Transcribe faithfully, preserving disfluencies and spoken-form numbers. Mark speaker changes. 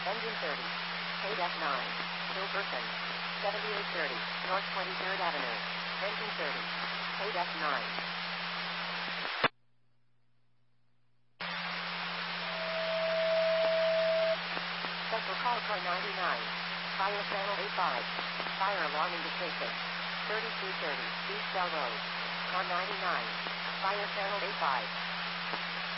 Speaker 1: Engine thirty. K nine. Hilversum. seventy-eight thirty. North twenty-third Avenue. Engine thirty. K nine. Central call car ninety-nine. Fire channel eighty-five. Fire alarm indication. thirty-two thirty. East Bell Road. Car ninety-nine. Fire channel eighty-five.